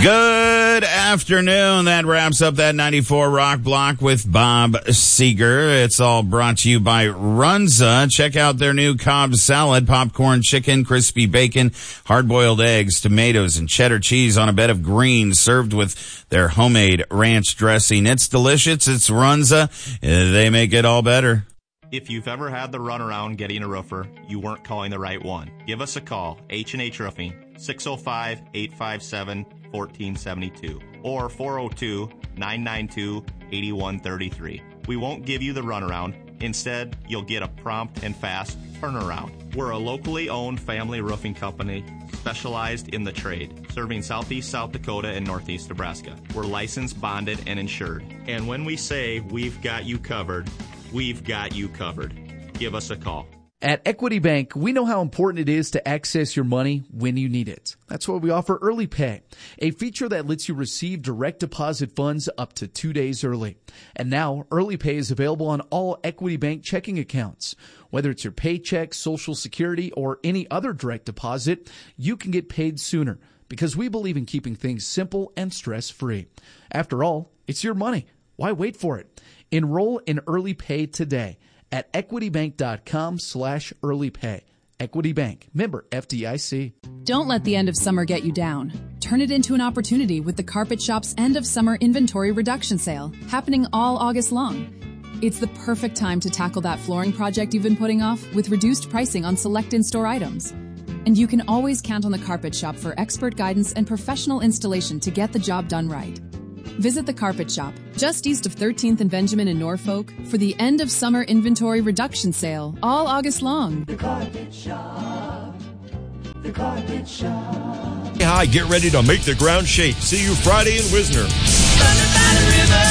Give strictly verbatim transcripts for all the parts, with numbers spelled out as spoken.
Good afternoon. That wraps up that ninety-four Rock Block with Bob Seeger. It's all brought to you by Runza. Check out their new Cobb salad, popcorn chicken, crispy bacon, hard-boiled eggs, tomatoes, and cheddar cheese on a bed of greens served with their homemade ranch dressing. It's delicious. It's Runza. They make it all better. If you've ever had the runaround getting a roofer, you weren't calling the right one. Give us a call, H and H Roofing, six oh five, eight five seven, one four seven two or four oh two, nine nine two, eight one three three. We won't give you the runaround. Instead, you'll get a prompt and fast turnaround. We're a locally owned family roofing company specialized in the trade, serving southeast South Dakota and northeast Nebraska. We're licensed, bonded, and insured. And when we say we've got you covered, we've got you covered. Give us a call. At Equity Bank, we know how important it is to access your money when you need it. That's why we offer Early Pay, a feature that lets you receive direct deposit funds up to two days early. And now, Early Pay is available on all Equity Bank checking accounts. Whether it's your paycheck, Social Security, or any other direct deposit, you can get paid sooner because we believe in keeping things simple and stress-free. After all, it's your money. Why wait for it? Enroll in Early Pay today at equitybank.com slash early pay. Equity Bank, member F D I C. Don't let the end of summer get you down. Turn it into an opportunity with the Carpet Shop's end of summer inventory reduction sale, happening all August long. It's the perfect time to tackle that flooring project you've been putting off with reduced pricing on select in-store items. And you can always count on the Carpet Shop for expert guidance and professional installation to get the job done right. Visit the Carpet Shop, just east of thirteenth and Benjamin in Norfolk, for the end of summer inventory reduction sale, all August long. The Carpet Shop. The Carpet Shop. Hey, hi, get ready to make the ground shake. See you Friday in Wisner. Running by the river.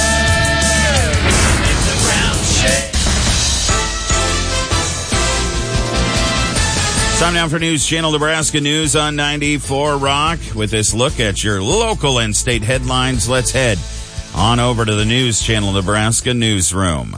Make the ground shake. Time now for News Channel Nebraska News on ninety-four Rock. With this look at your local and state headlines, let's head on over to the News Channel Nebraska newsroom.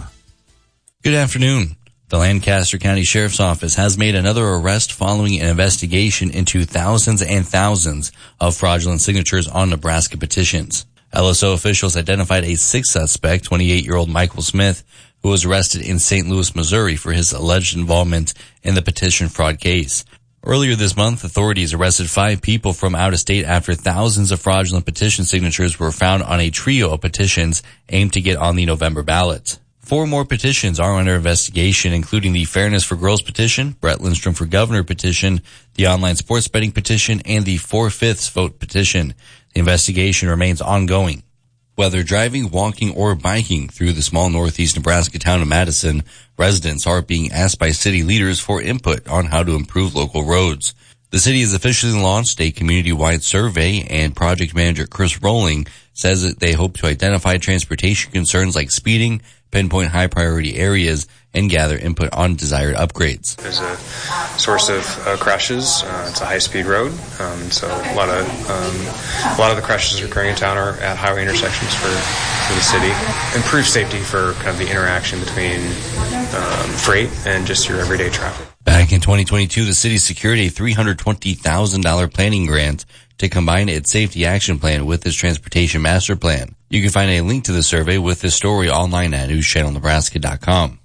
Good afternoon. The Lancaster County Sheriff's Office has made another arrest following an investigation into thousands and thousands of fraudulent signatures on Nebraska petitions. L S O officials identified a sixth suspect, twenty-eight-year-old Michael Smith, who was arrested in Saint Louis, Missouri for his alleged involvement in the petition fraud case. Earlier this month, authorities arrested five people from out of state after thousands of fraudulent petition signatures were found on a trio of petitions aimed to get on the November ballot. Four more petitions are under investigation, including the Fairness for Girls petition, Brett Lindstrom for Governor petition, the online sports betting petition, and the four-fifths vote petition. The investigation remains ongoing. Whether driving, walking, or biking through the small northeast Nebraska town of Madison, residents are being asked by city leaders for input on how to improve local roads. The city has officially launched a community-wide survey, and project manager Chris Rowling says that they hope to identify transportation concerns like speeding, pinpoint high-priority areas, and gather input on desired upgrades. There's a source of uh, crashes. Uh, it's a high-speed road, um, so a lot of um, a lot of the crashes occurring in town are at highway intersections for, for the city. Improve safety for kind of the interaction between um, freight and just your everyday traffic. Back in twenty twenty-two, the city secured a three hundred twenty thousand dollars planning grant to combine its safety action plan with its transportation master plan. You can find a link to the survey with this story online at news channel nebraska dot com.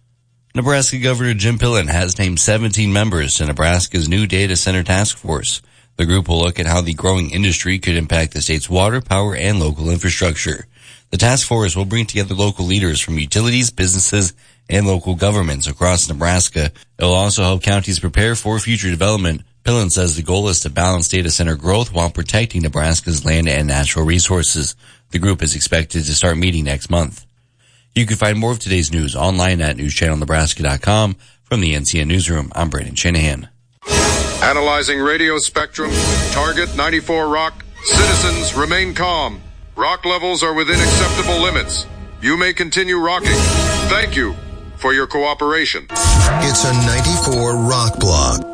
Nebraska Governor Jim Pillen has named seventeen members to Nebraska's new data center task force. The group will look at how the growing industry could impact the state's water, power, and local infrastructure. The task force will bring together local leaders from utilities, businesses, and local governments across Nebraska. It will also help counties prepare for future development. Pillen says the goal is to balance data center growth while protecting Nebraska's land and natural resources. The group is expected to start meeting next month. You can find more of today's news online at news channel nebraska dot com. From the N C N Newsroom, I'm Brandon Shanahan. Analyzing radio spectrum, target ninety-four Rock. Citizens remain calm. Rock levels are within acceptable limits. You may continue rocking. Thank you for your cooperation. It's a ninety-four Rock Block.